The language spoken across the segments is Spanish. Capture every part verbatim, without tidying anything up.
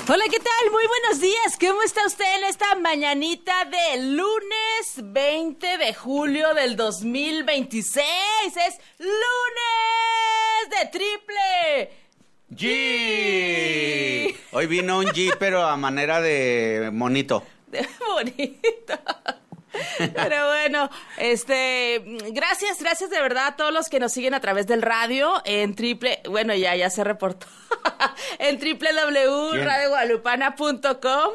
Hola, ¿qué tal? Muy buenos días. ¿Cómo está usted en esta mañanita de lunes veinte de julio del dos mil veintiséis? Es lunes de triple G. Hoy vino un G, pero a manera de monito. De bonito. Pero bueno, este, gracias, gracias de verdad a todos los que nos siguen a través del radio en triple, bueno, ya, ya se reportó, en doble u doble u doble u punto radio guadalupana punto com,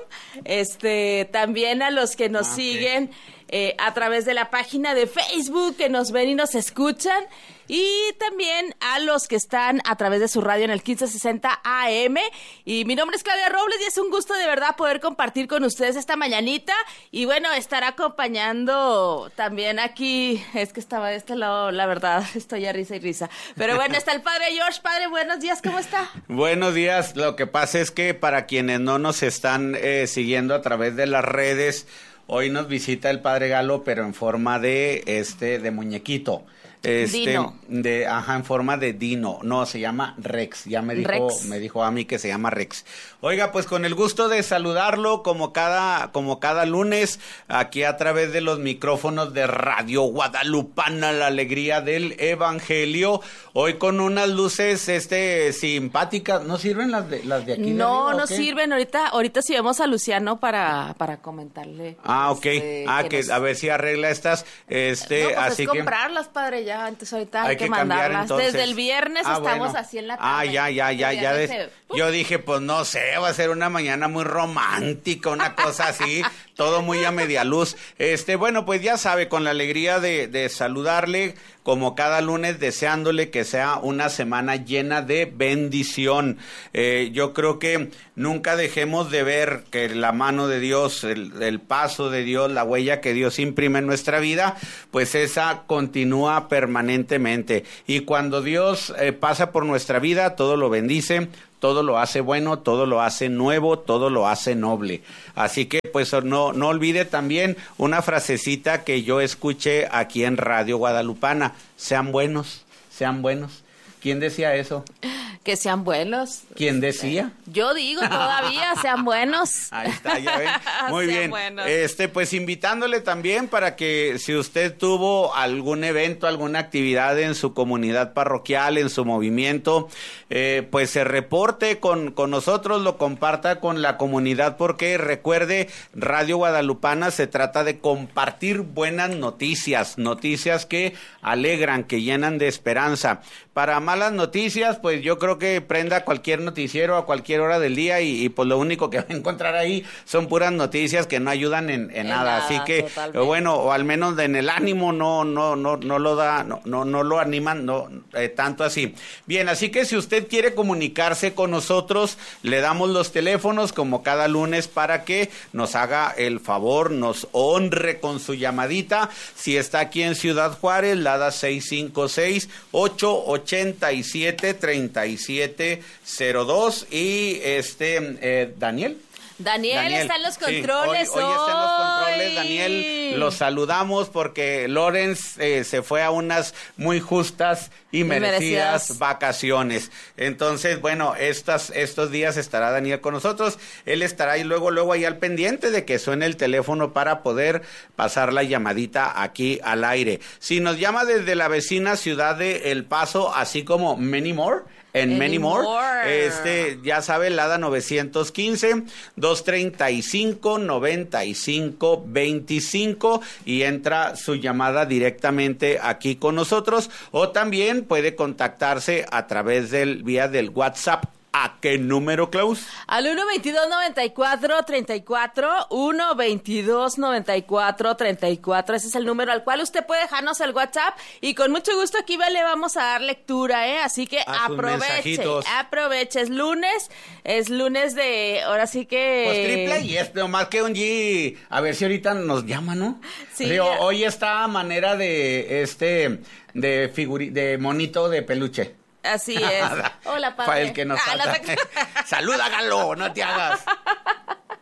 este, también a los que nos ah, siguen okay. eh, a través de la página de Facebook, que nos ven y nos escuchan, y también a los que están a través de su radio en el quince sesenta A M. Y mi nombre es Claudia Robles y es un gusto de verdad poder compartir con ustedes esta mañanita. Y bueno, estará acompañando también aquí, es que estaba de este lado, la verdad, estoy a risa y risa. Pero bueno, está el padre George. Padre, buenos días, ¿cómo está? Buenos días. Lo que pasa es que para quienes no nos están eh, siguiendo a través de las redes, hoy nos visita el padre Galo, pero en forma de este de muñequito. Este, Dino. de, ajá, en forma de Dino. No, se llama Rex. Ya me dijo, Rex. me dijo a mí que se llama Rex. Oiga, pues con el gusto de saludarlo como cada, como cada lunes, aquí a través de los micrófonos de Radio Guadalupana, la alegría del evangelio. Hoy con unas luces, este, simpáticas. ¿No sirven las de, las de aquí? No, de arriba, no sirven. Ahorita, ahorita sí vemos a Luciano para, para comentarle. Ah, ok. Este, ah, que, que nos... a ver si arregla estas, este, no, pues así es que. comprarlas, padre, ya. Entonces ahorita hay, hay que, que mandarlas. Entonces. Desde el viernes ah, estamos bueno. así en la tarde. Ah, ya, ya, ya, ya. De... Se... Yo dije, pues no sé, va a ser una mañana muy romántica, una cosa así, todo muy a media luz. Este, bueno, pues ya sabe, con la alegría de, de saludarle, como cada lunes, deseándole que sea una semana llena de bendición. Eh, yo creo que nunca dejemos de ver que la mano de Dios, el, el paso de Dios, la huella que Dios imprime en nuestra vida, pues esa continúa permanentemente. Y cuando Dios eh, pasa por nuestra vida, todo lo bendice, todo lo hace bueno, todo lo hace nuevo, todo lo hace noble. Así que pues no, no olvide también una frasecita que yo escuché aquí en Radio Guadalupana: sean buenos, sean buenos. ¿Quién decía eso? Que sean buenos. ¿Quién decía? Yo digo todavía, sean buenos. Ahí está, ya ven. Muy sean bien. Buenos. Este, pues invitándole también para que si usted tuvo algún evento, alguna actividad en su comunidad parroquial, en su movimiento, eh, pues se reporte con, con nosotros, lo comparta con la comunidad, porque recuerde, Radio Guadalupana se trata de compartir buenas noticias, noticias que alegran, que llenan de esperanza. Para malas noticias, pues yo creo que prenda cualquier noticiero a cualquier hora del día y, y pues lo único que va a encontrar ahí son puras noticias que no ayudan en, en, en nada. nada. Así que, totalmente. Bueno, o al menos en el ánimo no, no, no, no lo da, no, no, no lo animan, no, eh, tanto así. Bien, así que si usted quiere comunicarse con nosotros, le damos los teléfonos como cada lunes para que nos haga el favor, nos honre con su llamadita. Si está aquí en Ciudad Juárez, la da seis cinco seis, ocho ocho siete, treinta y siete cero dos. Y este, eh, Daniel. Daniel, Daniel está en los controles. Sí, hoy, hoy está en los controles, Daniel. Los saludamos porque Lorenz eh, se fue a unas muy justas y merecidas, merecidas vacaciones. Entonces, bueno, estas, estos días estará Daniel con nosotros. Él estará ahí luego, luego ahí al pendiente de que suene el teléfono para poder pasar la llamadita aquí al aire. Si nos llama desde la vecina ciudad de El Paso, así como Many More, en Many More, este, ya sabe, Lada novecientos quince, doscientos treinta y cinco, noventa y cinco veinticinco, y entra su llamada directamente aquí con nosotros, o también puede contactarse a través del vía del WhatsApp. ¿A qué número, Klaus? Al uno veintidós noventa y cuatro treinta y cuatro, uno veintidós noventa y cuatro treinta y cuatro, ese es el número al cual usted puede dejarnos el WhatsApp y con mucho gusto aquí le vamos a dar lectura, ¿eh? Así que a aproveche, aproveche, es lunes, es lunes de, ahora sí que... Pues triple y es nomás que un G, a ver si ahorita nos llama, ¿no? Sí. Digo, hoy está a manera de, este, de figuri, de monito de peluche. Así es. Hola, padre. Para el que nos ah, falta. No te... Saluda, Galo, no te hagas.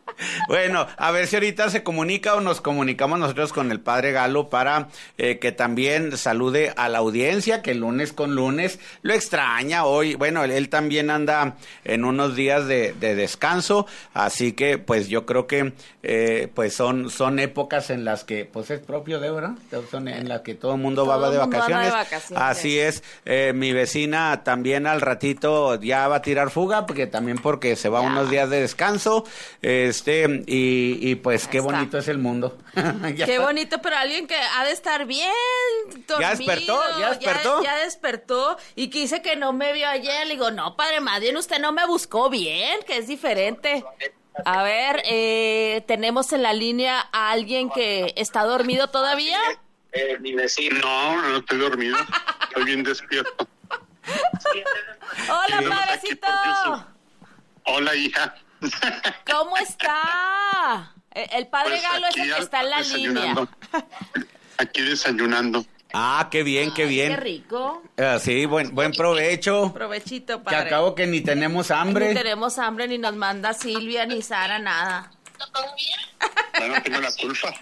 Bueno, a ver si ahorita se comunica o nos comunicamos nosotros con el padre Galo para eh, que también salude a la audiencia, que lunes con lunes lo extraña hoy. Bueno, él, él también anda en unos días de, de descanso, así que pues yo creo que eh, pues son, son épocas en las que pues es propio de, ¿verdad? Son en las que todo el mundo Todo va de mundo vacaciones. anda de vacaciones. Así es, eh, mi vecina también al ratito ya va a tirar fuga, porque también porque se va Ya. unos días de descanso, este, y, y pues Ya qué está. bonito es el mundo. Ya Qué está. bonito, pero alguien que ha de estar bien dormido. ¿Ya despertó? ¿Ya despertó? Ya, ya despertó y que dice que no me vio ayer. Le digo, no, padre, más bien usted no me buscó bien, que es diferente. A ver, eh, tenemos en la línea a alguien que está dormido todavía. Eh, mi vecino. No, no estoy dormido. Estoy bien despierto. Hola, Estamos aquí padrecito. por Yusuf. Hola, hija. ¿Cómo está? El, el padre Pues Galo es el aquí que al- está en la desayunando. línea. Aquí desayunando. Ah, qué bien, qué Ay, bien. Qué rico. Eh, sí, buen, buen provecho. Provechito, Que padre. acabo que ni tenemos hambre. Ni tenemos hambre, ni nos manda Silvia, ni Sara, nada. Bueno, tengo la culpa.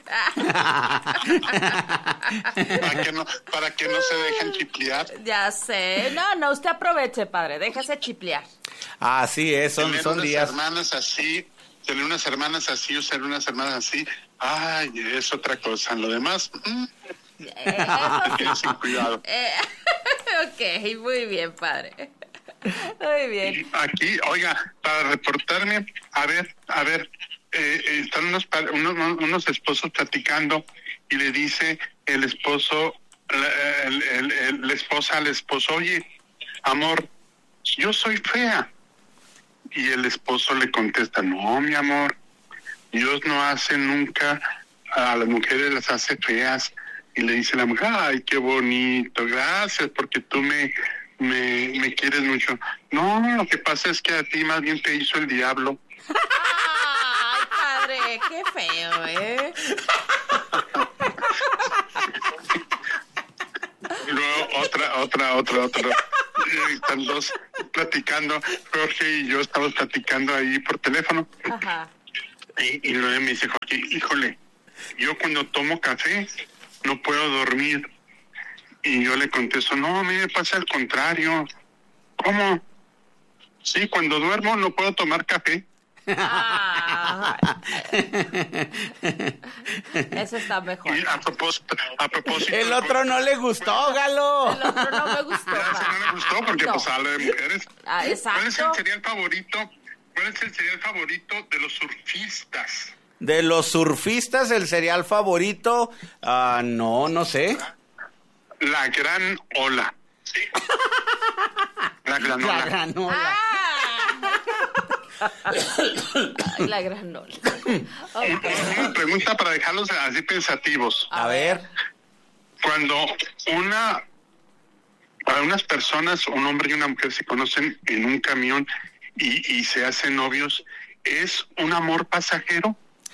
para, que no, para que no se dejen chiplear. Ya sé. No, no, usted aproveche, padre. Déjese chiplear. Así es, son, Tener son unas días. hermanas así, tener unas hermanas así o ser unas hermanas así, ay, es otra cosa. Lo demás, mm, Eh, eso sí. es sin cuidado. Eh, ok, muy bien, padre. Muy bien. Y aquí, oiga, para reportarme, a ver, a ver, eh, eh, están unos, pa- unos, unos esposos platicando y le dice el esposo, la, el- el- el- la esposa al esposo, oye, amor, yo soy fea. Y el esposo le contesta, no, mi amor, Dios no hace nunca, a las mujeres las hace feas. Y le dice la mujer, ay, qué bonito, gracias, porque tú me, me, me quieres mucho. No, lo que pasa es que a ti más bien te hizo el diablo. Ay, padre, qué feo, ¿eh? Y luego otra, otra, otra, otra. Y están dos platicando, Jorge y yo estamos platicando ahí por teléfono. Ajá. Y, y luego me dice Jorge, híjole, yo cuando tomo café no puedo dormir. Y yo le contesto, no, a mí me pasa al contrario. ¿Cómo? Sí, cuando duermo no puedo tomar café. Ah, eso está mejor. Y a propósito, a propósito... El otro no le gustó, Galo. El otro no me gustó. Ya, eso no me gustó porque No. pues habla de mujeres. Ah, ¿Cuál es el exacto. cereal favorito? ¿Cuál es el cereal favorito de los surfistas? De los surfistas, el cereal favorito, ah, no, no sé. La gran ola. ¿Sí? La gran La ola. granola. Ah. Ay, la granola. Ok. Una pregunta para dejarlos así pensativos. A ver. Cuando una, para unas personas, un hombre y una mujer se conocen en un camión y, y se hacen novios, ¿es un amor pasajero?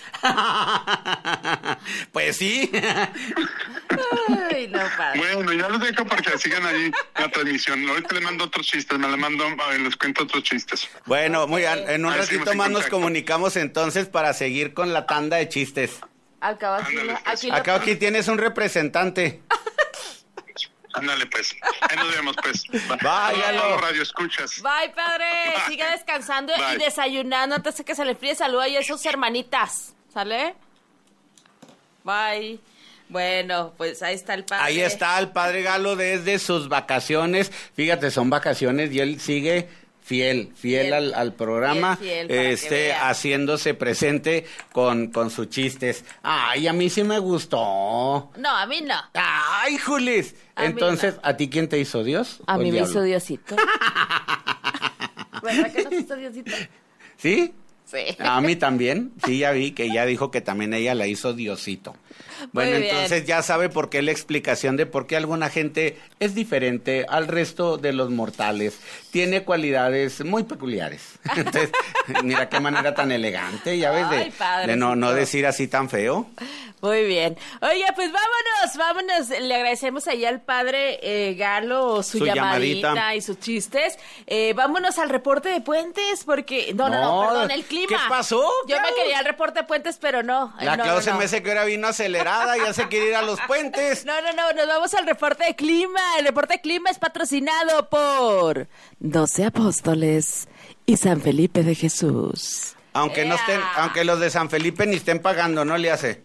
Pues sí. Ay, no, padre. Bueno, ya los dejo porque sigan ahí la transmisión. Ahorita les mando otros chistes, me les mando, eh, les cuento otros chistes. Bueno, muy bien. En un A ver, ratito seguimos en más nos contacto. comunicamos entonces para seguir con la tanda de chistes. Al cabo aquí, Ándale, lo- pues. aquí lo- Acá aquí tienes un representante. Ándale, pues. Ahí nos vemos, pues. Váyalo. Radio escuchas. Bye, padre. Siga descansando y Bye. desayunando antes de que se le fríe. Saluda a sus hermanitas. ¿Sale? Bye. Bueno, pues ahí está el padre. Ahí está el padre Galo desde sus vacaciones. Fíjate, son vacaciones y él sigue fiel, fiel, Fiel. al, al programa, Fiel, fiel, para que este, vea. haciéndose presente con, con sus chistes. Ay, a mí sí me gustó. No, a mí no. Ay, Julis. A mí Entonces, ¿a ti quién te hizo Dios? A o mí el me diablo? hizo Diosito. ¿Verdad que nos hizo Diosito? ¿Sí? Sí. A mí también, sí, ya vi que ella dijo que también ella la hizo Diosito. Bueno, Muy bien. entonces ya sabe por qué la explicación de por qué alguna gente es diferente al resto de los mortales. Tiene cualidades muy peculiares. Entonces, mira qué manera tan elegante, ya ves, Ay, de, padrecito. de no, no decir así tan feo. Muy bien. Oye, pues vámonos, vámonos. Le agradecemos allá al padre eh, Galo su, Su llamadita, llamadita. y sus chistes. Eh, vámonos al reporte de puentes, porque... No, no, no, No, perdón, el te clima. ¿Qué pasó, Yo Klaus? me quería el reporte de puentes, pero no. La no, Klaus no, se no. me hace que ahora vino acelerada, ya se quiere ir a los puentes. No, no, no, nos vamos al reporte de clima. El reporte de clima es patrocinado por doce apóstoles y San Felipe de Jesús. Aunque no estén, aunque los de San Felipe ni estén pagando, no le hace.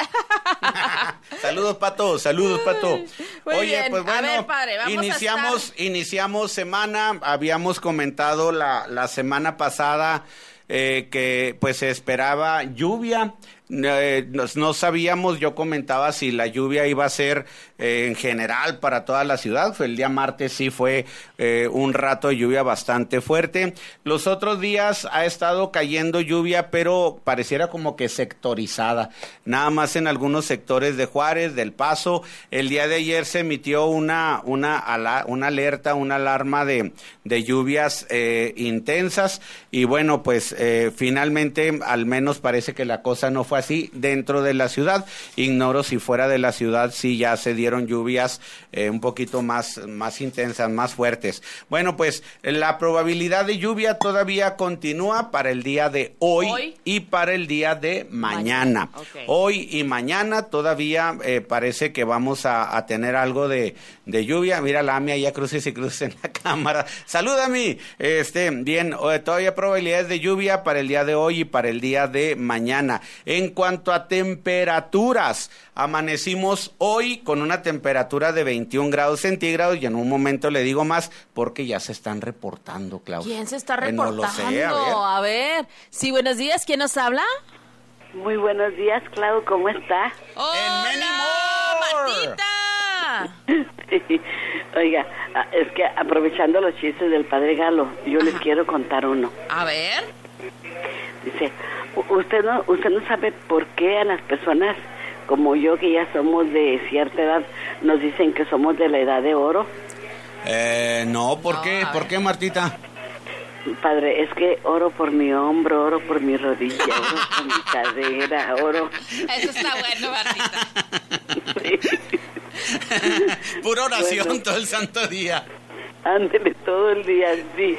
Saludos, Pato, saludos, Pato. Muy Oye, bien. pues bueno, A ver, padre, vamos a iniciamos, estar- iniciamos semana, habíamos comentado la, la semana pasada eh, que pues se esperaba lluvia. Eh, no, no sabíamos, yo comentaba si la lluvia iba a ser eh, en general para toda la ciudad. El día martes sí fue eh, un rato de lluvia bastante fuerte. Los otros días ha estado cayendo lluvia, pero pareciera como que sectorizada, nada más en algunos sectores de Juárez, del Paso. El día de ayer se emitió una, una, ala, una alerta, una alarma de, de lluvias eh, intensas, y bueno, pues eh, finalmente al menos parece que la cosa no fue así dentro de la ciudad. Ignoro si fuera de la ciudad sí ya se dieron lluvias eh, un poquito más, más intensas, más fuertes. Bueno, pues la probabilidad de lluvia todavía continúa para el día de hoy, ¿Hoy? y para el día de mañana. Mañana, okay. Hoy y mañana todavía eh, parece que vamos a, a tener algo de, de lluvia. Mira la Ami ya cruces y cruces en la cámara. Salúdame. Este, bien, eh, todavía probabilidades de lluvia para el día de hoy y para el día de mañana. En cuanto a temperaturas, amanecimos hoy con una temperatura de veintiún grados centígrados, y en un momento le digo más porque ya se están reportando, Claudia. ¿Quién se está Eh, no reportando? lo sé, a ver. a ver. Sí, buenos días. ¿Quién nos habla? Muy buenos días, Clau, ¿cómo está? Many ¡Hola, More! Martita! Oiga, ah, es que aprovechando los chistes del Padre Galo, yo les Ajá. quiero contar uno. A ver. Dice, u- usted no, usted no sabe por qué a las personas como yo, que ya somos de cierta edad, nos dicen que somos de la edad de oro. Eh, no, ¿por No, qué? a ¿Por ver. qué, Martita? Padre, es que oro por mi hombro, oro por mi rodilla, oro por mi cadera, oro... Eso está bueno, Martita. Pura oración Bueno. todo el santo día. Ándele todo el día, sí.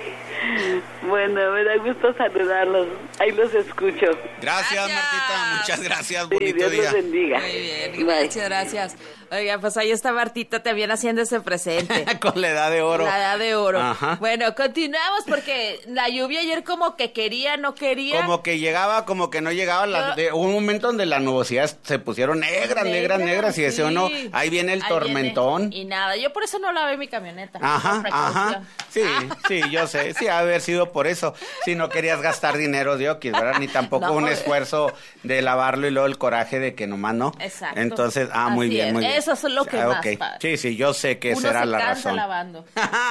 Bueno, me da gusto saludarlos. Ahí los escucho. Gracias, Gracias. Martita. Muchas gracias. Sí, Bonito Dios día. los bendiga. Muy bien, Bye. gracias, gracias. Oiga, pues ahí está Martita también haciéndose presente. Con la edad de oro. La edad de oro. Ajá. Bueno, continuamos porque la lluvia ayer como que quería, no quería. Como que llegaba, como que no llegaba. La, Yo- de, hubo un momento donde las nubosidades se pusieron negras, negras, negras. Y decía sí. uno, ahí viene el Ahí tormentón. viene. Y nada, yo por eso no lavé mi camioneta. Ajá, por precaución. ajá. Sí, sí, yo sé. Sí, ha de haber sido por eso. Si no querías gastar dinero de Oquis, ¿verdad? Ni tampoco No. un esfuerzo de lavarlo y luego el coraje de que nomás no. Exacto. Entonces, ah, muy Así bien, es. muy bien. Eso es lo que Ah, más, ok. padre. Sí, sí, yo sé que Uno esa era se la cansa razón. lavando.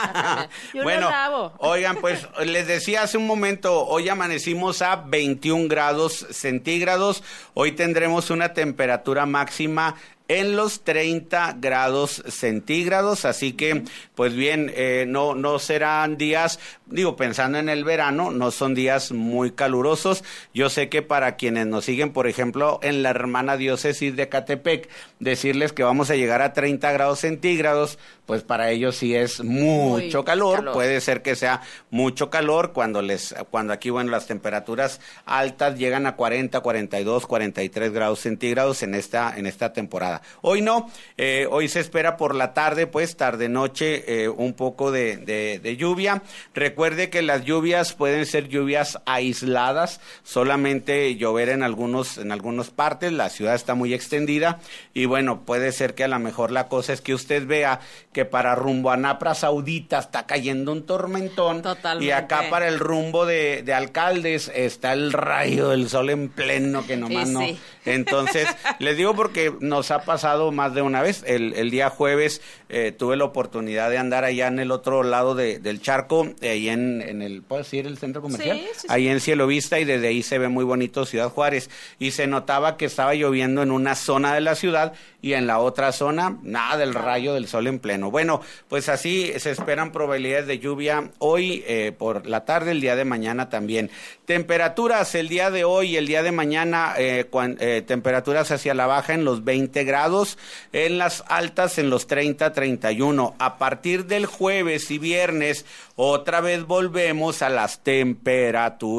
Yo bueno, no lavo. oigan, pues les decía hace un momento, hoy amanecimos a veintiún grados centígrados. Hoy tendremos una temperatura máxima en los treinta grados centígrados, así que, pues bien, eh, no, no serán días, digo, pensando en el verano, no son días muy calurosos. Yo sé que para quienes nos siguen, por ejemplo, en la hermana diócesis de Ecatepec, decirles que vamos a llegar a treinta grados centígrados, pues para ellos sí es mucho Muy calor. calor. Puede ser que sea mucho calor cuando les, cuando aquí, bueno, las temperaturas altas llegan a cuarenta, cuarenta y dos, cuarenta y tres grados centígrados en esta, en esta temporada. Hoy no, eh, hoy se espera por la tarde, pues tarde-noche, eh, un poco de, de, de lluvia. Recuerde que las lluvias pueden ser lluvias aisladas, solamente llover en algunos, en algunas partes. La ciudad está muy extendida y bueno, puede ser que a lo mejor la cosa es que usted vea que para rumbo a Napra Saudita está cayendo un tormentón. Totalmente. Y acá para el rumbo de, de Alcaldes está el rayo del sol en pleno que nomás Sí, no. sí. Entonces, les digo porque nos ha pasado más de una vez. El, el día jueves eh, tuve la oportunidad de andar allá en el otro lado de, del charco, eh, ahí en, en el, ¿puedo decir el centro comercial? Sí, sí, sí. Ahí en Cielo Vista, y desde ahí se ve muy bonito Ciudad Juárez. Y se notaba que estaba lloviendo en una zona de la ciudad y en la otra zona, nada del rayo del sol en pleno. Bueno, pues así se esperan probabilidades de lluvia hoy eh, por la tarde, el día de mañana también. Temperaturas el día de hoy y el día de mañana, eh, cuan, eh, temperaturas hacia la baja en los veinte grados, en las altas en los treinta, treinta y uno. A partir del jueves y viernes, otra vez volvemos a las temperaturas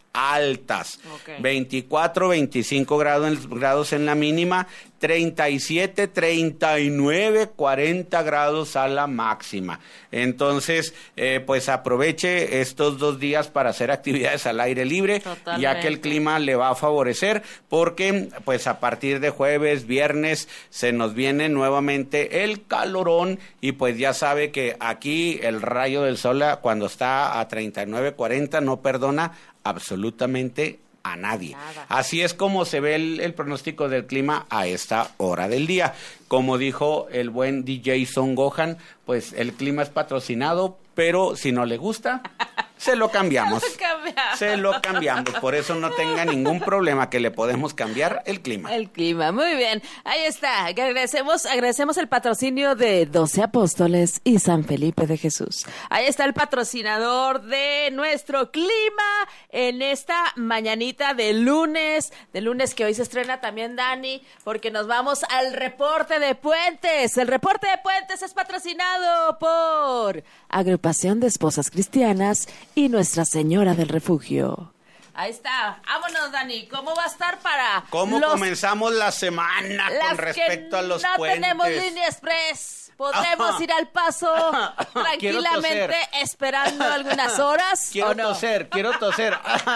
altas. Okay. veinticuatro, veinticinco grados, grados en la mínima, treinta y siete, treinta y nueve, cuarenta grados a la máxima. Entonces, eh, pues aproveche estos dos días para hacer actividades al aire libre, Totalmente. ya que el clima le va a favorecer, porque pues a partir de jueves, viernes, se nos viene nuevamente el calorón, y pues ya sabe que aquí el rayo del sol cuando está a treinta y nueve, cuarenta no perdona absolutamente a nadie. Nada. Así es como se ve el, el pronóstico del clima a esta hora del día. Como dijo el buen D J Son Gohan, pues el clima es patrocinado, pero si no le gusta, se lo cambiamos. Se lo cambiamos. Se lo cambiamos. Por eso no tenga ningún problema, que le podemos cambiar el clima. El clima, muy bien. Ahí está. Agradecemos, agradecemos el patrocinio de doce Apóstoles y San Felipe de Jesús. Ahí está el patrocinador de nuestro clima en esta mañanita de lunes, de lunes que hoy se estrena también, Dani, porque nos vamos al reporte de Puentes. El reporte de Puentes es patrocinado por Agrupación de Esposas Cristianas y Nuestra Señora del Refugio. Ahí está. Vámonos, Dani. ¿Cómo va a estar para ¿Cómo los, comenzamos la semana las con respecto que a los no puentes? tenemos línea express? Podremos Ajá. ir al Paso Quiero tranquilamente toser. esperando algunas horas. Quiero ¿o no? toser, quiero toser.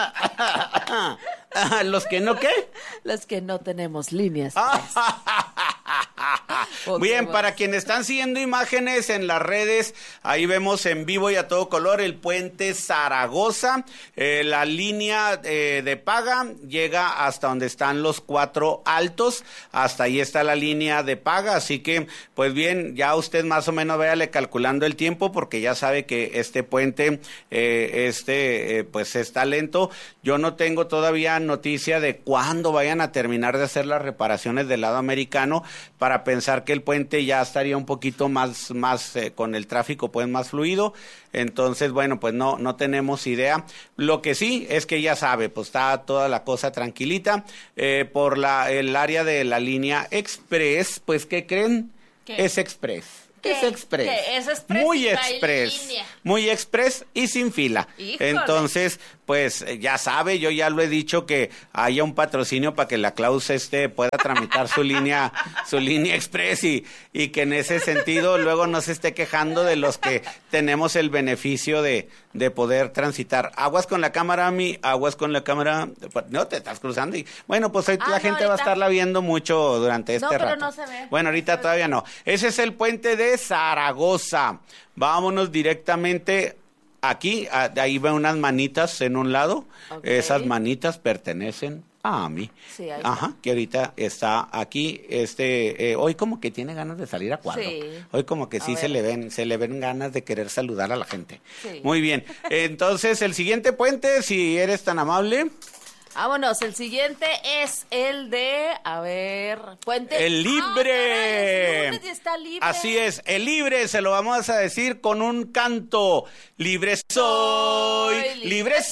¿Los que no qué? Los que no tenemos líneas express. Bien, para quienes están siguiendo imágenes en las redes, ahí vemos en vivo y a todo color el puente Zaragoza. Eh, la línea eh, de paga llega hasta donde están los Cuatro Altos. Hasta ahí está la línea de paga. Así que, pues bien, ya usted más o menos váyale calculando el tiempo, porque ya sabe que este puente, eh, este, eh, pues está lento. Yo no tengo todavía noticia de cuándo vayan a terminar de hacer las reparaciones del lado americano, para pensar que el puente ya estaría un poquito más, más eh, con el tráfico pues más fluido. Entonces, bueno, pues no, no tenemos idea. Lo que sí es que ya sabe, pues está toda la cosa tranquilita. Eh, por la, el área de la línea Express, pues, ¿qué creen? ¿Qué? Es Express. ¿Qué? Es Express. ¿Qué? Es Express Muy y no hay Express. línea. Muy Express y sin fila. Híjole. Entonces, pues ya sabe, yo ya lo he dicho, que haya un patrocinio para que la Claus este pueda tramitar su línea, su línea Express, y, y que en ese sentido luego no se esté quejando de los que tenemos el beneficio de, de poder transitar. Aguas con la cámara, mi, aguas con la cámara. No, te estás cruzando y bueno, pues hoy Ah, la no, gente ahorita. va a estarla viendo mucho durante este No, pero rato. no se ve. Bueno, ahorita todavía no. Ese es el puente de Zaragoza. Vámonos directamente aquí, a- ahí veo unas manitas en un lado. Ok. Esas manitas pertenecen a mí. Sí, ahí está. Ajá, que ahorita está aquí. Este, eh, hoy como que tiene ganas de salir a cuadro. Sí. Hoy como que A sí ver. se le ven, se le ven ganas de querer saludar a la gente. Sí. Muy bien. Entonces, el siguiente puente, si eres tan amable. Vámonos, el siguiente es el de, a ver, Puente... El Ah, libre. caray, es lunes y está libre. Así es, el libre se lo vamos a decir con un canto. Libre soy, Soy, libre libre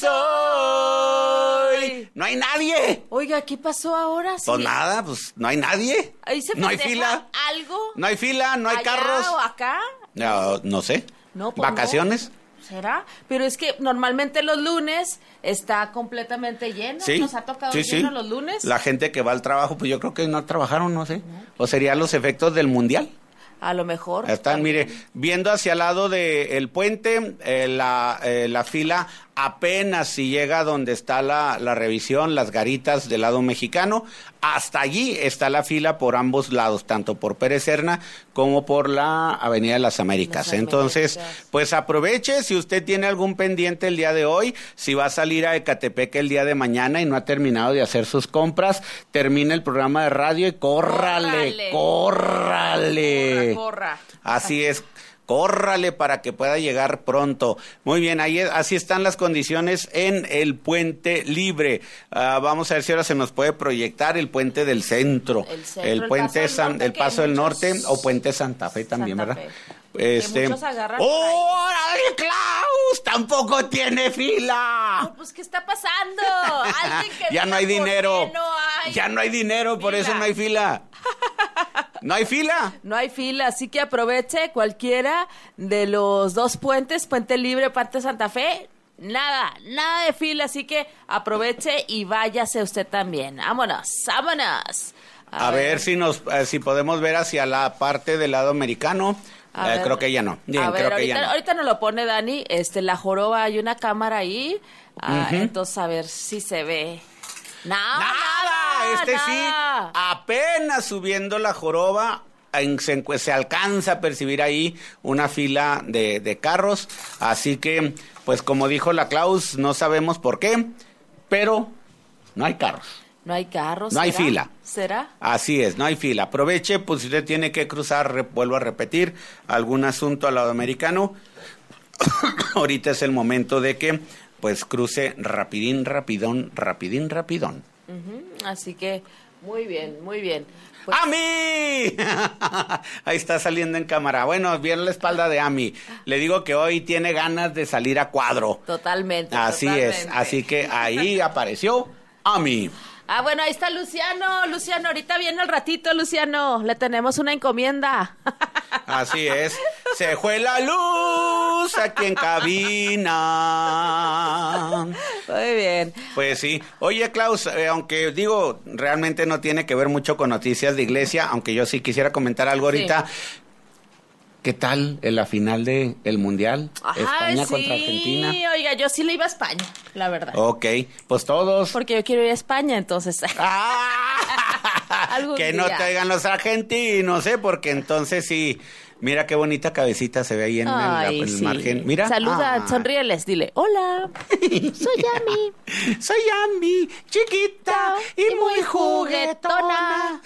soy. soy. No hay nadie. Oiga, ¿qué pasó ahora? Sí. Pues nada, pues no hay nadie. Ahí se no hay festeja fila. algo. No hay fila, no hay allá carros. o acá. No, no sé. No, pues ¿Vacaciones? no. ¿Será? Pero es que normalmente los lunes está completamente lleno. Sí, Nos ha tocado sí, sí. lleno los lunes. La gente que va al trabajo, pues yo creo que no trabajaron, no sé. O serían los efectos del mundial. A lo mejor. Están, mire, viendo hacia el lado del puente, eh, la, eh, la fila apenas si llega donde está la, la revisión, las garitas del lado mexicano. Hasta allí está la fila por ambos lados, tanto por Pérez Serna como por la Avenida de las Américas. Las Entonces, Américas. pues aproveche, si usted tiene algún pendiente el día de hoy, si va a salir a Ecatepec el día de mañana y no ha terminado de hacer sus compras, termine el programa de radio y córrale, Córrale. córrale. Corra, corra. Así es, córrale para que pueda llegar pronto. Muy bien, ahí es- así están las condiciones en el puente libre. Ah, vamos a ver si ahora se nos puede proyectar el puente del centro. El centro, el puente Paso del San- Norte, el que Paso del muchos- Norte o puente Santa Fe también, Santa ¿verdad? Fe. Este, Que muchos agarran ¡órale, Klaus! Tampoco tiene fila. No, pues, ¿qué está pasando? Alguien que Ya no diga hay por dinero. qué no hay Ya no hay dinero, por fila. eso no hay fila. ¿No hay fila? No hay fila, así que aproveche cualquiera de los dos puentes, Puente Libre, Puente Santa Fe. nada, nada de fila, así que aproveche y váyase usted también. Vámonos, vámonos. A, A ver. ver si nos, eh, si podemos ver hacia la parte del lado americano. Eh, creo que ya no. Bien, a ver, creo ahorita, que ya no. ahorita nos lo pone Dani, este, la joroba, hay una cámara ahí, ah, Uh-huh. entonces a ver si se ve. Nada, Nada, nada, este nada. sí, apenas subiendo la joroba, en, se, se alcanza a percibir ahí una fila de, de carros, así que, pues como dijo la Klaus, no sabemos por qué, pero no hay carros. No hay carros. No hay ¿será? fila. ¿Será? Así es, no hay fila. Aproveche, pues si usted tiene que cruzar, re, vuelvo a repetir, algún asunto al lado americano, ahorita es el momento de que pues cruce rapidín, rapidón, rapidín, rapidón. Uh-huh. Así que, muy bien, muy bien. Pues... ¡Ami! Ahí está saliendo en cámara. Bueno, vieron la espalda de Ami. Le digo que hoy tiene ganas de salir a cuadro. Totalmente. Así totalmente. es, así que ahí apareció Ami. Ah, bueno, ahí está Luciano. Luciano, ahorita viene al ratito, Luciano. Le tenemos una encomienda. Así es. Se fue la luz aquí en cabina. Muy bien. Pues sí. Oye, Klaus, eh, aunque digo, realmente no tiene que ver mucho con noticias de iglesia, aunque yo sí quisiera comentar algo ahorita. Sí. ¿Qué tal en la final de el Mundial? Ajá, España sí. contra Argentina. Oiga, yo sí le iba a España, la verdad. Ok, pues todos. Porque yo quiero ir a España, entonces. ¡Ah! Que día. no traigan los argentinos, ¿eh? Porque entonces sí. Mira qué bonita cabecita se ve ahí en Ay, el, el sí. margen. Mira. Saluda, ah. sonríeles, dile, hola, soy Ami. Soy Ami, chiquita y, y muy juguetona.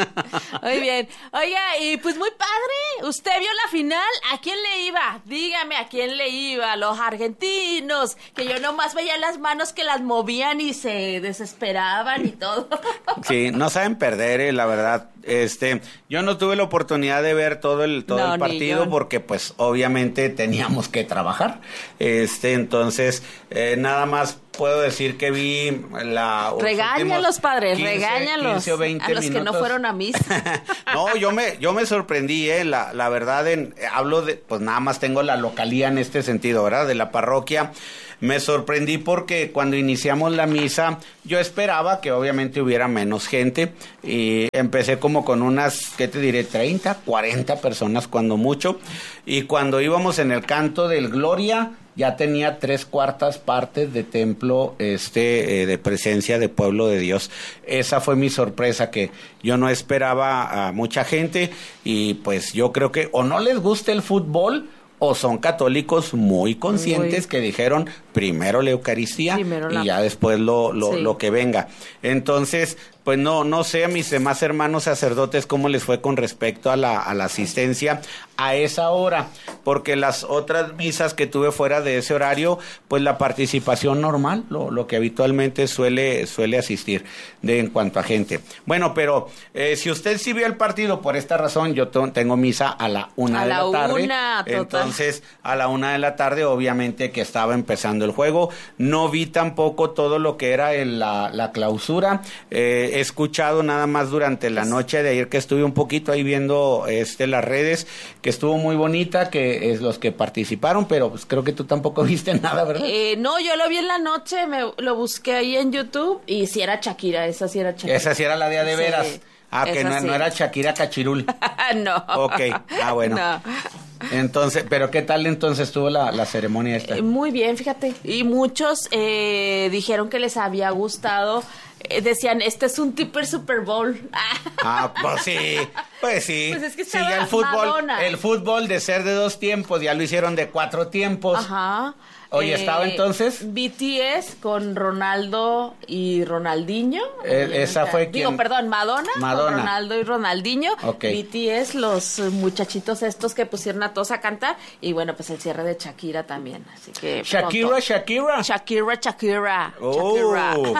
Muy bien. Oiga, y pues muy padre. ¿Usted vio la final? ¿A quién le iba? Dígame, ¿a quién le iba? Los argentinos, que yo nomás veía las manos que las movían y se desesperaban y todo. Sí, no saben perder, eh, la verdad. Este, yo no tuve la oportunidad de ver todo el todo no, el partido porque pues obviamente teníamos que trabajar. Este, entonces eh, nada más puedo decir que vi la regáñalos, padres, quince, regáñalos quince o veinte a los minutos. Que no fueron a misa. No, yo me yo me sorprendí, eh, la la verdad en hablo de pues nada más tengo la localía en este sentido, ¿verdad? De la parroquia. Me sorprendí porque cuando iniciamos la misa yo esperaba que obviamente hubiera menos gente y empecé como con unas, ¿qué te diré? treinta, cuarenta personas cuando mucho, y cuando íbamos en el canto del Gloria ya tenía tres cuartas partes de templo este eh, de presencia de pueblo de Dios. Esa fue mi sorpresa, que yo no esperaba a mucha gente y pues yo creo que o no les gusta el fútbol o son católicos muy conscientes muy... que dijeron primero la Eucaristía primero la... y ya después lo, lo, sí. lo que venga. Entonces, pues no, no sé a mis demás hermanos sacerdotes cómo les fue con respecto a la, a la asistencia a esa hora, porque las otras misas que tuve fuera de ese horario, pues la participación normal, lo, lo que habitualmente suele, suele asistir de en cuanto a gente. Bueno, pero eh, si usted sí vio el partido, por esta razón, yo t- tengo misa a la una a de la, la tarde. Una, entonces, a la una de la tarde, obviamente que estaba empezando el juego. No vi tampoco todo lo que era el, la, la clausura. Eh, he escuchado nada más durante la noche de ayer que estuve un poquito ahí viendo este las redes, que estuvo muy bonita, que es los que participaron, pero pues creo que tú tampoco viste nada, ¿verdad? Eh, no, yo lo vi en la noche, me lo busqué ahí en YouTube y sí era Shakira, esa sí era Shakira. Esa sí era la de a de veras. Sí, ah, que no, sí. no era Shakira Cachirul. No. Ok, ah, bueno. No. Entonces, pero ¿qué tal entonces estuvo la, la ceremonia esta? Eh, muy bien, fíjate. Y muchos eh, dijeron que les había gustado. Eh, decían, este es un tipo Super Bowl. Ah, pues sí, pues sí. Pues es que sí, ya el fútbol, Madonna. El fútbol de ser de dos tiempos, ya lo hicieron de cuatro tiempos. Ajá. Oye, eh, ¿estaba entonces? B T S con Ronaldo y Ronaldinho. Eh, esa fue Digo, quien... perdón, Madonna, Madonna con Ronaldo y Ronaldinho. Okay. B T S, los muchachitos estos que pusieron a todos a cantar. Y bueno, pues el cierre de Shakira también. Así que Shakira, pronto. Shakira. Shakira, Shakira. Oh.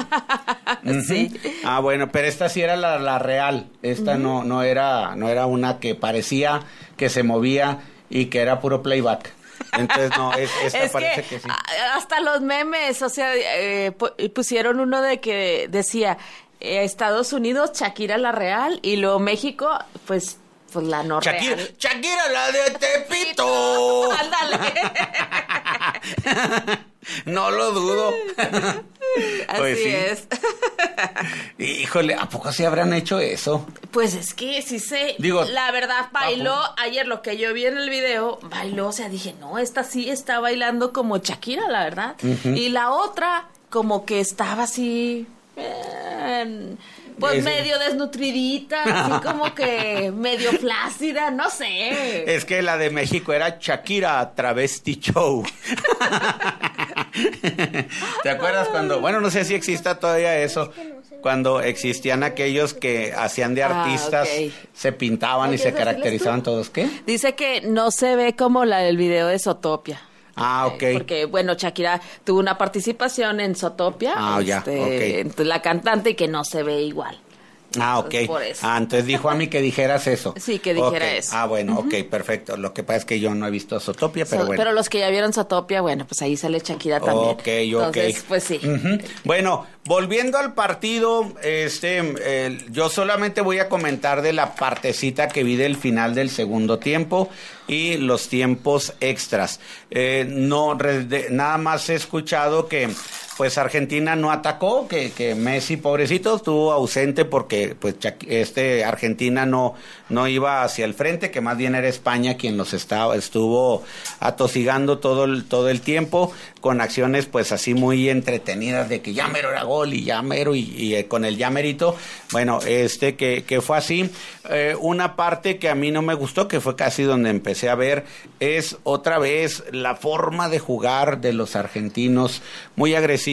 Shakira. Sí. Uh-huh. Ah, bueno, pero esta sí era la, la real. Esta uh-huh. no, no era, no era una que parecía que se movía y que era puro playback. Entonces, no, es, esta es parece que, que sí. Hasta los memes, o sea, eh, pusieron uno de que decía eh, Estados Unidos, Shakira la real, y luego México, pues, pues la no Shakira, real. Shakira la de Tepito. Ándale. No lo dudo. Así Pues sí. es. Híjole, ¿a poco sí habrán hecho eso? Pues es que sí sé, Digo, la verdad bailó, papu. ayer lo que yo vi en el video, bailó, o sea, dije, no, esta sí está bailando como Shakira, la verdad. Uh-huh. Y la otra, como que estaba así, eh, pues es... medio desnutridita, así como que medio flácida, no sé. Es que la de México era Shakira Travesti Show. ¿Te acuerdas cuando, bueno, no sé si exista todavía eso, cuando existían aquellos que hacían de artistas, ah, okay. se pintaban y se caracterizaban todos? ¿Qué? Dice que no se ve como la del video de Zootopia. Ah, ok. Porque, bueno, Shakira tuvo una participación en Zootopia, ah, este, ya, okay. entonces, la cantante, que no se ve igual. Ah, ok. Ah, entonces dijo a mí que dijeras eso. Sí, que dijera okay. eso. Ah, bueno, uh-huh. ok, perfecto. Lo que pasa es que yo no he visto Zootopia, pero so, bueno. Pero los que ya vieron Zootopia, bueno, pues ahí sale Shakira también. Ok, ok. Entonces, pues sí. Uh-huh. Bueno, volviendo al partido, este, eh, yo solamente voy a comentar de la partecita que vi del final del segundo tiempo y los tiempos extras. Eh, no, de, nada más he escuchado que pues Argentina no atacó, que, que Messi, pobrecito, estuvo ausente porque pues este Argentina no, no iba hacia el frente, que más bien era España quien los estaba, estuvo atosigando todo el, todo el tiempo, con acciones pues así muy entretenidas de que ya mero era gol y ya mero y, y eh, con el ya merito, bueno, este que, que fue así. Eh, una parte que a mí no me gustó, que fue casi donde empecé a ver, es otra vez la forma de jugar de los argentinos, muy agresiva.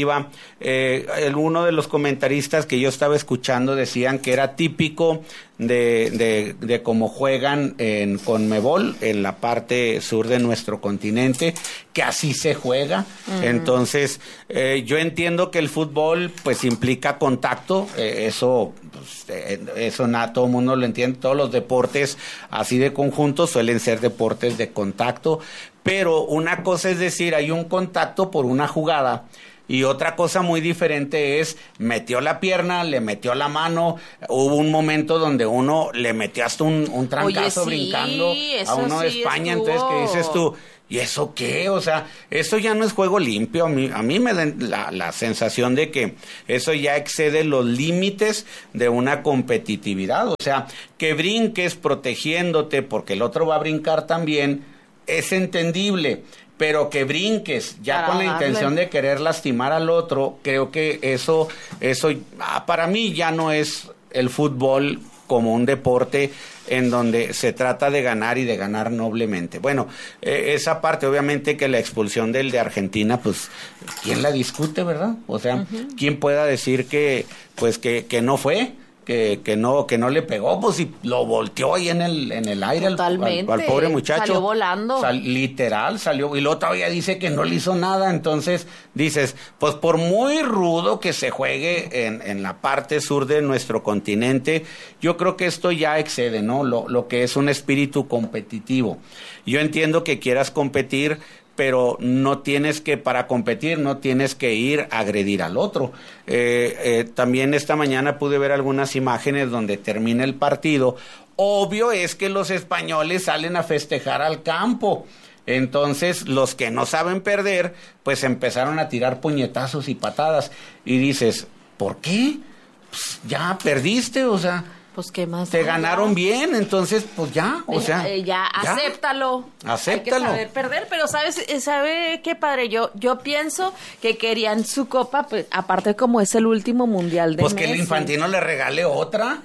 Eh, el, uno de los comentaristas que yo estaba escuchando decían que era típico de, de, de cómo juegan en Conmebol, en la parte sur de nuestro continente, que así se juega. Uh-huh. Entonces, eh, yo entiendo que el fútbol pues implica contacto, eh, eso, pues, eh, eso nada, todo el mundo lo entiende, todos los deportes así de conjunto suelen ser deportes de contacto, pero una cosa es decir, hay un contacto por una jugada, y otra cosa muy diferente es, metió la pierna, le metió la mano, hubo un momento donde uno le metió hasta un, un trancazo. Oye, sí, brincando a uno de España, estuvo. Entonces, ¿qué dices tú? ¿Y eso qué? O sea, eso ya no es juego limpio. A mí, a mí me da la, la sensación de que eso ya excede los límites de una competitividad. O sea, que brinques protegiéndote porque el otro va a brincar también, es entendible. Pero que brinques ya para con la darle. intención de querer lastimar al otro, creo que eso, eso para mí ya no es el fútbol como un deporte en donde se trata de ganar y de ganar noblemente. Bueno, eh, esa parte, obviamente que la expulsión del de Argentina, pues, ¿quién la discute, verdad? O sea, uh-huh. ¿quién pueda decir que, pues, que, que no fue? Que, que no que no le pegó, pues si lo volteó ahí en el en el aire al, al, al pobre muchacho. Salió volando. Sal, literal, salió, y luego todavía dice que no le hizo nada, entonces dices, pues por muy rudo que se juegue en, en la parte sur de nuestro continente, yo creo que esto ya excede, ¿no? Lo, lo que es un espíritu competitivo. Yo entiendo que quieras competir, pero no tienes que, para competir, no tienes que ir a agredir al otro. Eh, eh, también esta mañana pude ver algunas imágenes donde termina el partido. Obvio es que los españoles salen a festejar al campo. Entonces, los que no saben perder, pues empezaron a tirar puñetazos y patadas. Y dices, ¿por qué? Pues ya perdiste, o sea... Pues qué más. Te ganaron bien, entonces pues ya, o sea. Eh, ya, ya, acéptalo. Acéptalo. Hay que saber perder, pero sabes, sabe qué padre, yo yo pienso que querían su copa, pues, aparte como es el último mundial de Pues Messi. que el Infantino le regale otra.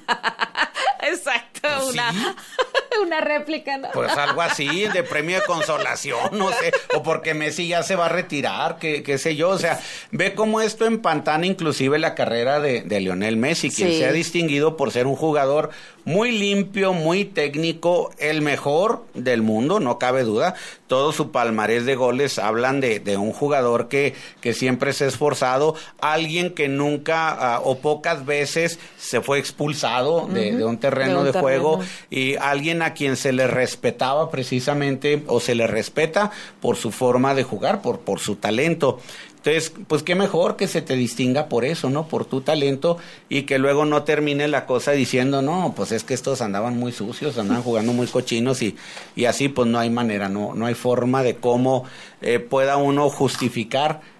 Exacto, pues una, sí. una réplica, ¿no? Pues algo así, de premio de consolación, no sé, o porque Messi ya se va a retirar, que, qué sé yo, o sea, ve cómo esto empantana inclusive la carrera de, de Lionel Messi, quien sí. se ha distinguido por ser un jugador muy limpio, muy técnico, el mejor del mundo, no cabe duda. Todo su palmarés de goles hablan de, de un jugador que, que siempre se ha esforzado, alguien que nunca uh, o pocas veces se fue expulsado de, uh-huh. de un terreno de, un de terreno. juego, y alguien a quien se le respetaba precisamente, o se le respeta por su forma de jugar, por, por su talento. Entonces, pues qué mejor que se te distinga por eso, ¿no? Por tu talento, y que luego no termine la cosa diciendo, no, pues es que estos andaban muy sucios, andaban jugando muy cochinos, y, y así pues no hay manera, no, no hay forma de cómo eh, pueda uno justificar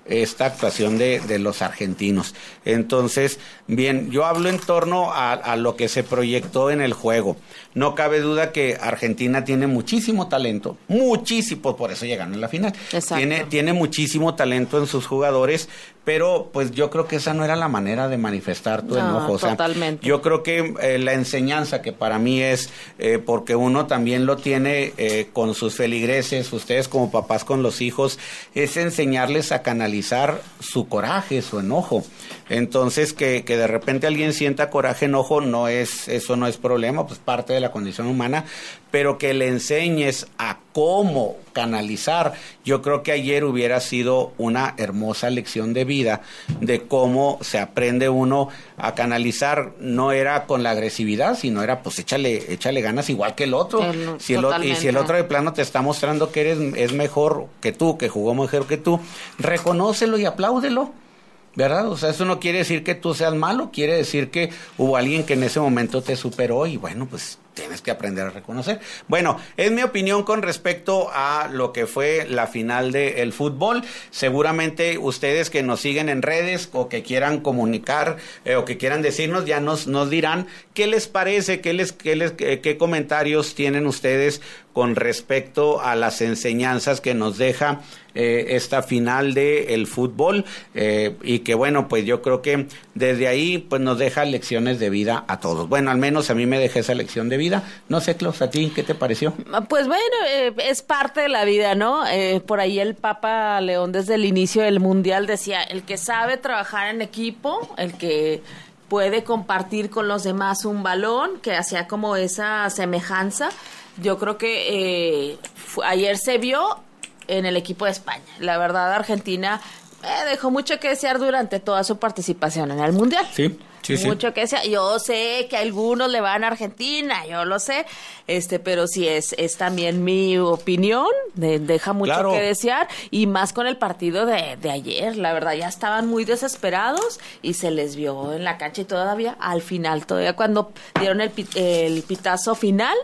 esta actuación de, de los argentinos. Entonces, bien, yo hablo en torno a, a lo que se proyectó en el juego. No cabe duda que Argentina tiene muchísimo talento, muchísimo, por eso llegaron a la final. Exacto. Tiene, tiene muchísimo talento en sus jugadores, pero pues yo creo que esa no era la manera de manifestar tu no, enojo. O sea, totalmente. yo creo que eh, la enseñanza que para mí es, eh, porque uno también lo tiene eh, con sus feligreses, ustedes como papás con los hijos, es enseñarles a canalizar su coraje, su enojo. Entonces, que, que de repente alguien sienta coraje, enojo, no es, eso no es problema, pues parte de la condición humana, pero que le enseñes a cómo canalizar. Yo creo que ayer hubiera sido una hermosa lección de vida de cómo se aprende uno a canalizar. No era con la agresividad, sino era pues échale, échale ganas igual que el otro. El, si el, y si el otro de plano te está mostrando que eres es mejor que tú, que jugó mejor que tú, reconócelo y apláudelo, ¿verdad? O sea, eso no quiere decir que tú seas malo, quiere decir que hubo alguien que en ese momento te superó y bueno, pues tienes que aprender a reconocer. Bueno, es mi opinión con respecto a lo que fue la final del fútbol. Seguramente ustedes que nos siguen en redes o que quieran comunicar eh, o que quieran decirnos, ya nos, nos dirán qué les parece, qué, les, qué, les, qué, qué comentarios tienen ustedes con respecto a las enseñanzas que nos deja eh, esta final del fútbol eh, y que bueno, pues yo creo que desde ahí pues nos deja lecciones de vida a todos. Bueno, al menos a mí me deja esa lección de vida. No sé, Klaus, ¿a ti qué te pareció? Pues bueno, eh, es parte de la vida, ¿no? Eh, por ahí el Papa León desde el inicio del Mundial decía, el que sabe trabajar en equipo, el que puede compartir con los demás un balón, que hacía como esa semejanza. Yo creo que eh, fue, ayer se vio en el equipo de España. La verdad, Argentina eh, dejó mucho que desear durante toda su participación en el Mundial. Sí. Sí, mucho sí. que sea. Yo sé que algunos le van a Argentina, yo lo sé, este, pero sí es, es también mi opinión, de, deja mucho claro. que desear, y más con el partido de, de ayer, la verdad, ya estaban muy desesperados y se les vio en la cancha y todavía al final, todavía cuando dieron el, el pitazo final,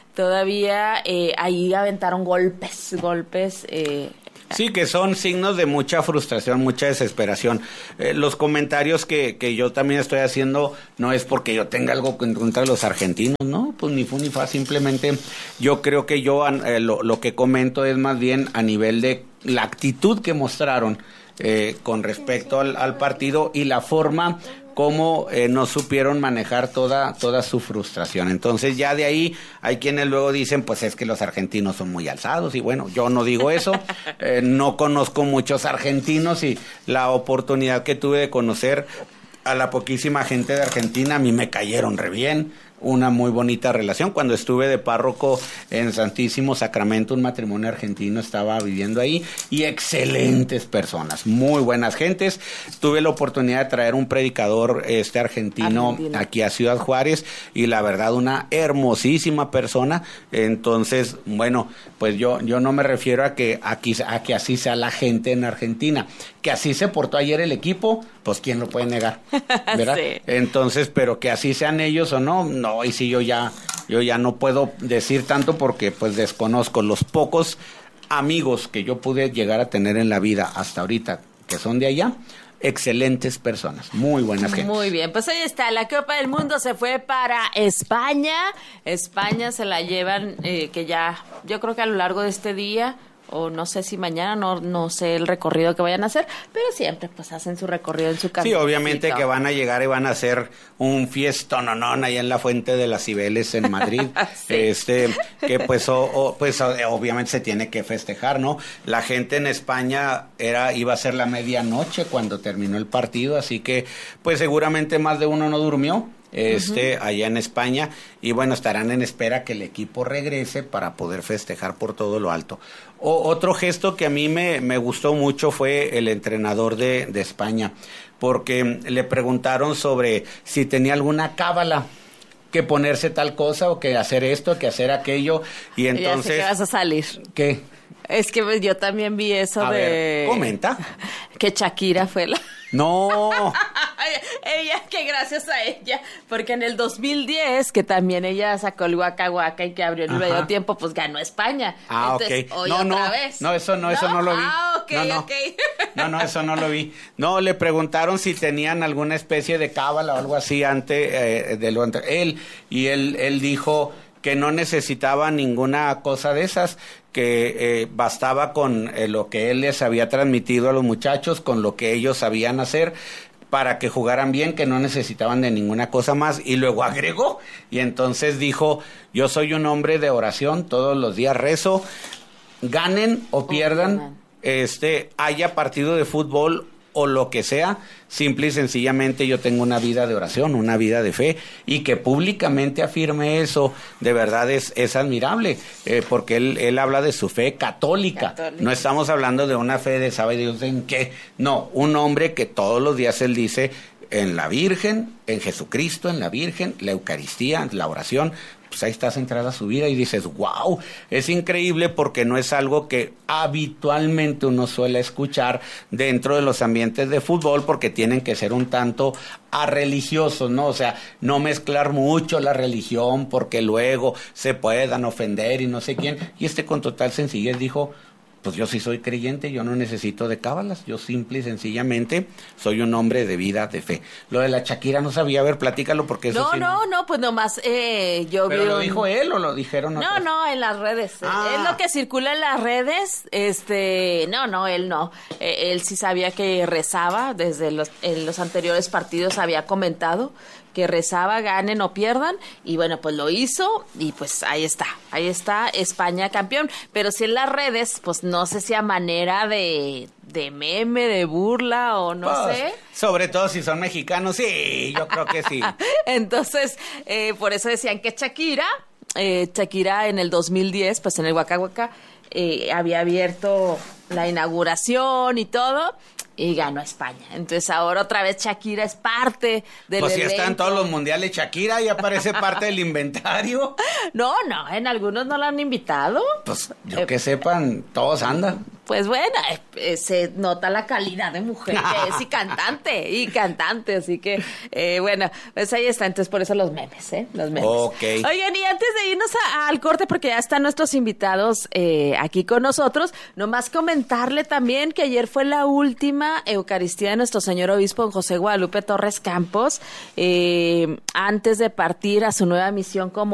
todavía eh, ahí aventaron golpes, golpes, eh, Sí, que son signos de mucha frustración, mucha desesperación. Eh, los comentarios que, que yo también estoy haciendo no es porque yo tenga algo en contra de los argentinos, ¿no? Pues ni fu ni fa, simplemente yo creo que yo eh, lo, lo que comento es más bien a nivel de la actitud que mostraron eh, con respecto al, al partido y la forma cómo eh, no supieron manejar toda toda su frustración. Entonces ya de ahí hay quienes luego dicen, pues es que los argentinos son muy alzados, y bueno, yo no digo eso, eh, no conozco muchos argentinos y la oportunidad que tuve de conocer a la poquísima gente de Argentina, a mí me cayeron re bien, una muy bonita relación. Cuando estuve de párroco en Santísimo Sacramento, un matrimonio argentino estaba viviendo ahí, y excelentes personas, muy buenas gentes. Tuve la oportunidad de traer un predicador este argentino Argentina. aquí a Ciudad Juárez, y la verdad una hermosísima persona. Entonces, bueno, pues yo yo no me refiero a que aquí a que así sea la gente en Argentina, que así se portó ayer el equipo, pues quién lo puede negar, ¿verdad? Sí. Entonces, pero que así sean ellos o no, no, y si yo ya yo ya no puedo decir tanto porque pues desconozco. Los pocos amigos que yo pude llegar a tener en la vida hasta ahorita que son de allá, excelentes personas, muy buenas gentes. Muy bien, pues ahí está, la Copa del Mundo se fue para España. España se la llevan, eh, que ya, yo creo que a lo largo de este día, o no sé si mañana, no no sé el recorrido que vayan a hacer, pero siempre pues hacen su recorrido en su casa. Sí, obviamente que van a llegar y van a hacer un fiestononón ahí en la Fuente de las Cibeles en Madrid. Sí. Este, que pues o, o, pues obviamente se tiene que festejar, ¿no? La gente en España era iba a ser la medianoche cuando terminó el partido, así que pues seguramente más de uno no durmió. Este, uh-huh. allá en España, y bueno, estarán en espera que el equipo regrese para poder festejar por todo lo alto. O, otro gesto que a mí me, me gustó mucho fue el entrenador de, de España, porque le preguntaron sobre si tenía alguna cábala, que ponerse tal cosa, o que hacer esto, que hacer aquello, y entonces... Ya sé que vas a salir. ¿Qué? Es que yo también vi eso a de... ver, comenta. Que Shakira fue la... No. Ella que gracias a ella, porque en el dos mil diez, que también ella sacó el Waka Waka y que abrió el medio tiempo, pues ganó España. Ah, Entonces, ok. hoy No, otra no, vez. no, eso no, eso no lo vi. Ah, ok, no, no. ok. No, no, eso no lo vi. No, le preguntaron si tenían alguna especie de cábala o algo así antes eh, de lo antes. Él, y él, él dijo que no necesitaba ninguna cosa de esas, que eh, bastaba con eh, lo que él les había transmitido a los muchachos, con lo que ellos sabían hacer, para que jugaran bien, que no necesitaban de ninguna cosa más, y luego agregó, y entonces dijo, yo soy un hombre de oración, todos los días rezo, ganen o pierdan, oh, este, haya partido de fútbol o lo que sea, simple y sencillamente yo tengo una vida de oración, una vida de fe, y que públicamente afirme eso, de verdad es, es admirable, eh, porque él, él habla de su fe católica. católica, no estamos hablando de una fe de sabe Dios en qué, no, un hombre que todos los días él dice en la Virgen, en Jesucristo, en la Virgen, la Eucaristía, la oración, pues ahí está centrada su vida y dices, wow, es increíble porque no es algo que habitualmente uno suele escuchar dentro de los ambientes de fútbol porque tienen que ser un tanto arreligiosos, ¿no? O sea, no mezclar mucho la religión porque luego se puedan ofender y no sé quién. Y este con total sencillez dijo, pues yo sí soy creyente, yo no necesito de cábalas, yo simple y sencillamente soy un hombre de vida, de fe. Lo de la Shakira no sabía, a ver, platícalo porque eso no, sí. No, no, no, pues nomás eh, yo ¿Pero vi lo un... dijo él o lo dijeron No, otros? no, en las redes. Ah. Es lo que circula en las redes. Este, no, no, él no. Eh, él sí sabía que rezaba, desde los, en los anteriores partidos había comentado que rezaba, ganen o pierdan, y bueno, pues lo hizo, y pues ahí está, ahí está, España campeón, pero si en las redes, pues no sé si a manera de, de meme, de burla, o no pues, sé. Sobre todo si son mexicanos, sí, yo creo que sí. Entonces, eh, por eso decían que Shakira, eh, Shakira en el dos mil diez, pues en el Waka Waka, eh, había abierto la inauguración y todo, y ganó España. Entonces ahora otra vez Shakira es parte del Pues si evento. están todos los mundiales Shakira, ya parece parte del inventario. No, no, en algunos no la han invitado. Pues yo Eh, que sepan, todos andan. Pues bueno, eh, eh, se nota la calidad de mujer que es y cantante, y cantante, así que, eh, bueno, pues ahí está, entonces por eso los memes, ¿eh? Los memes. Ok. Oigan, y antes de irnos a, al corte, porque ya están nuestros invitados eh, aquí con nosotros, nomás comentarle también que ayer fue la última Eucaristía de nuestro señor obispo don José Guadalupe Torres Campos, eh, antes de partir a su nueva misión como